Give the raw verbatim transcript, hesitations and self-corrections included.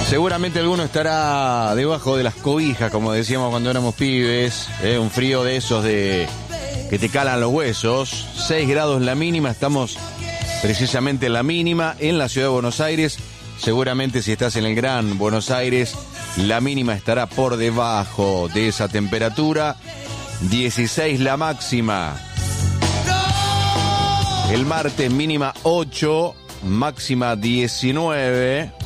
Seguramente alguno estará debajo de las cobijas, como decíamos cuando éramos pibes, ¿eh? Un frío de esos de que te calan los huesos. seis grados la mínima, estamos precisamente en la mínima en la ciudad de Buenos Aires. Seguramente si estás en el Gran Buenos Aires, la mínima estará por debajo de esa temperatura. dieciséis la máxima. El martes mínima ocho, máxima diecinueve.